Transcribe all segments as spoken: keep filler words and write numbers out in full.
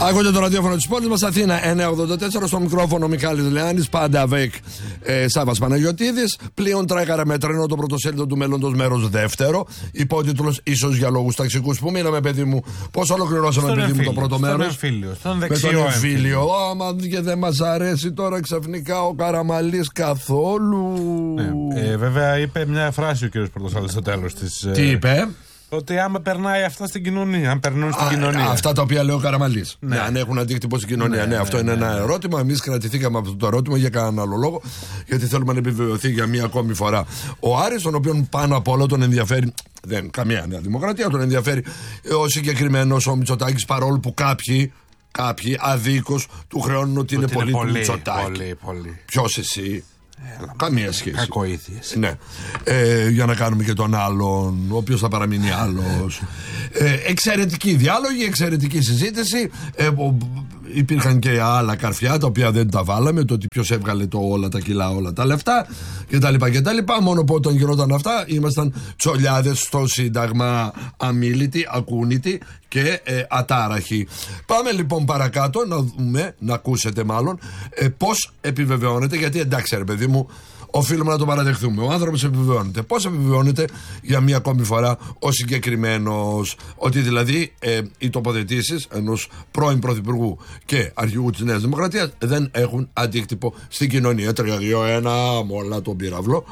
Ακούτε το ραδιόφωνο της πόλης μας, Αθήνα εννιακόσια ογδόντα τέσσερα, στο μικρόφωνο Μιχάλης Λεάνης, πάντα βεκ ε, Σάββας Παναγιωτίδης. Πλοίον τρέκαρα με τρένο, το πρωτοσέλιδο του μέλλοντος, μέρος δεύτερο. Υπότιτλος ίσως για λόγους ταξικούς. Που μείναμε, παιδί μου, πώς ολοκληρώσαμε, παιδί μου, το πρώτο μέρος? Στον εμφύλιο, στον με δεξιό τον εμφύλιο. εμφύλιο. Άμα και δεν μας αρέσει τώρα ξαφνικά ο Καραμαλής καθόλου. Ναι, ε, βέβαια είπε μια φράση ο κύριος Πορτοσάλτης στο τέλος της. Τι είπε? Ότι άμα περνάει αυτά στην κοινωνία, αν περνούν στην Α, κοινωνία. Αυτά τα οποία λέει ο Καραμαλής. Ναι. Ναι, αν έχουν αντίκτυπο στην κοινωνία. Ναι, Ναι, ναι, αυτό ναι, είναι ναι, ένα ναι. ερώτημα. Εμείς κρατηθήκαμε από αυτό το ερώτημα για κανέναν άλλο λόγο. Γιατί θέλουμε να επιβεβαιωθεί για μία ακόμη φορά ο Άρης, τον οποίον πάνω απ' όλα τον ενδιαφέρει. Δεν, καμία Νέα Δημοκρατία τον ενδιαφέρει ο συγκεκριμένος ο Μητσοτάκης, παρόλο που κάποιοι, κάποιοι αδίκως του χρεώνουν ότι είναι, Ότι πολύ, είναι του πολύ, Μητσοτάκη. πολύ, πολύ. Ποιος εσύ? Έλα, Καμία σχέση. κακοήθειες. Ναι. Ε, για να κάνουμε και τον άλλον, ο οποίος θα παραμείνει άλλος. Ε, εξαιρετική διάλογη, εξαιρετική συζήτηση. Ε, ο, υπήρχαν και άλλα καρφιά τα οποία δεν τα βάλαμε. Το ότι ποιος έβγαλε το όλα τα κιλά, όλα τα λεφτά κτλ. κτλ. Μόνο που όταν γινόταν αυτά ήμασταν τσολιάδες στο Σύνταγμα, αμίλητοι, ακούνητοι και ε, ατάραχοι. Πάμε λοιπόν παρακάτω να δούμε, να ακούσετε μάλλον, ε, πώς επιβεβαιώνεται, γιατί εντάξει ρε παιδί μου, οφείλουμε να το παραδεχθούμε. Ο άνθρωπος επιβεβαιώνεται. Πώς επιβεβαιώνεται για μία ακόμη φορά ο συγκεκριμένος? Ότι δηλαδή ε, οι τοποθετήσεις ενός πρώην Πρωθυπουργού και αρχηγού της Νέας Δημοκρατίας δεν έχουν αντίκτυπο στην κοινωνία. τρία δύο ένα, μόλα τον πύραυλο.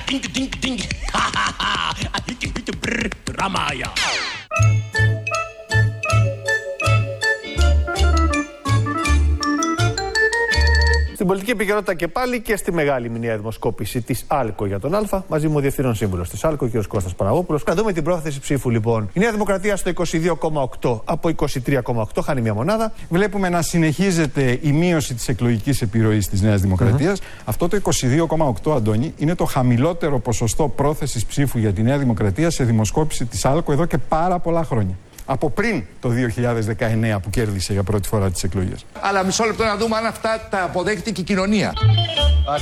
Στην πολιτική επικαιρότητα και πάλι και στη μεγάλη μηνιαία δημοσκόπηση της ΑΛΚΟ για τον Α, μαζί μου ο διευθύνων σύμβουλος της ΑΛΚΟ, κ. Κώστας Παναγόπουλος. Να δούμε την πρόθεση ψήφου λοιπόν. Η Νέα Δημοκρατία στο είκοσι δύο κόμμα οκτώ από είκοσι τρία κόμμα οκτώ, χάνει μια μονάδα. Βλέπουμε να συνεχίζεται η μείωση της εκλογικής επιρροής της Νέας Δημοκρατίας. Mm-hmm. Αυτό το είκοσι δύο κόμμα οκτώ, Αντώνη, είναι το χαμηλότερο ποσοστό πρόθεσης ψήφου για τη Νέα Δημοκρατία σε δημοσκόπηση της ΑΛΚΟ εδώ και πάρα πολλά χρόνια. Από πριν το δύο χιλιάδες δεκαεννέα που κέρδισε για πρώτη φορά τις εκλογές. Αλλά μισό λεπτό να δούμε αν αυτά τα αποδέχεται και η κοινωνία.